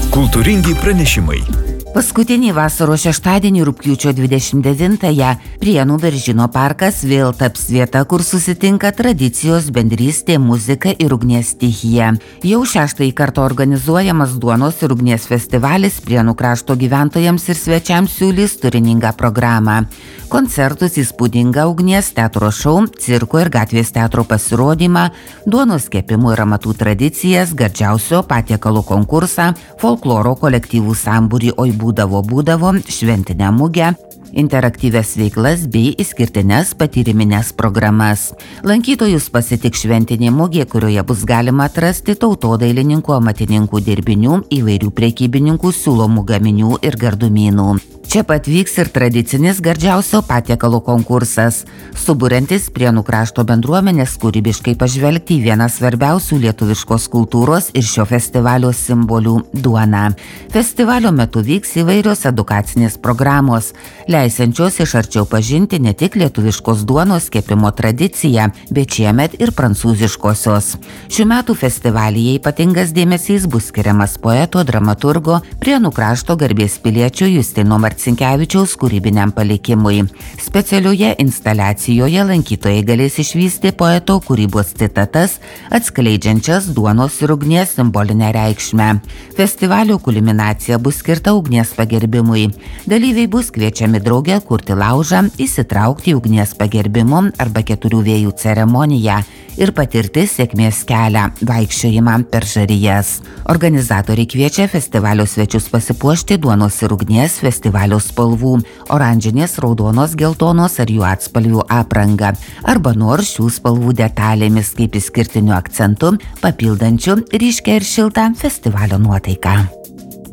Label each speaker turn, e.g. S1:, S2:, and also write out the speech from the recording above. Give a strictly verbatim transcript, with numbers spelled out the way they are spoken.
S1: Kultūringi pranešimai.
S2: Paskutinį vasaros šeštadienį rugpjūčio dvidešimt devintąją Prienų Beržyno parkas vėl taps vieta, kur susitinka tradicijos, bendrystė, muzika ir ugnies stichija. Jau šeštąjį kartą organizuojamas Duonos ir ugnies festivalis Prienų krašto gyventojams ir svečiams siūlys turiningą programą. Koncertus, įspūdingą ugnies teatro šou, cirko ir gatvės teatro pasirodymą, duonos kepimo ir amatų tradicijas, gardžiausio patiekalų konkursą, folkloro kolektyvų sambūrį Oi būdavo būdavo, šventinę mugę, interaktyvias veiklas bei išskirtines patyriminės programas. Lankytojus pasitiks šventinė mugė, kurioje bus galima atrasti tautodailininkų, amatininkų dirbinių, įvairių prekybininkų siūlomų gaminių ir gardumynų. Čia pat vyks ir tradicinis gardžiausio patiekalų konkursas, suburiantis Prienų krašto bendruomenės kūrybiškai pažvelgti į vieną svarbiausių lietuviškos kultūros ir šio festivalio simbolių – duoną. Festivalio metu vyks įvairios edukacinės programos, leisiančios iš arčiau pažinti ne tik lietuviškos duonos kepimo tradiciją, bet šiemet ir prancūziškosios. Šių metų festivalyje ypatingas dėmesys bus skiriamas poeto, dramaturgo, Prienų krašto garbės piliečio Justino Marcinkevičiaus kūrybiniam palikimui. Specialioje instaliacijoje lankytojai galės išvysti poeto kūrybos citatas, atskleidžiančias duonos ir ugnies simbolinę reikšmę. Festivalio kulminacija bus skirta ugnies pagerbimui. Dalyviai bus kviečiami drauge kurti laužą, įsitraukti į ugnies pagerbimo arba keturių vėjų ceremoniją ir patirti sėkmės kelią – vaikščiojimą per žarijas. Organizatoriai kviečia festivalio svečius pasipuošti duonos ir ugnies festivalio spalvų – oranžinės, raudonos, geltonos ar jų atspalvių aprangą, arba nors šių spalvų detalėmis kaip išskirtiniu akcentu, papildančiu ryškią ir šiltą festivalio nuotaiką.